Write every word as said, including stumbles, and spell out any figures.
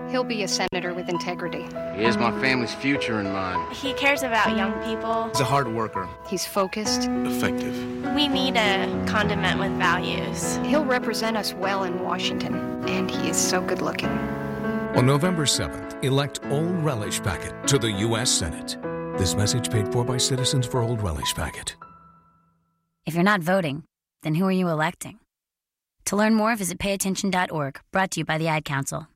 He'll be a senator with integrity. He has my family's future in mind. He cares about young people. He's a hard worker. He's focused. Effective. We need a condiment with values. He'll represent us well in Washington, and he is so good looking. On November seventh, elect Old Relish Packet to the U S Senate. This message paid for by Citizens for Old Relish Packet. If you're not voting, then who are you electing? To learn more, visit pay attention dot org, brought to you by the Ad Council.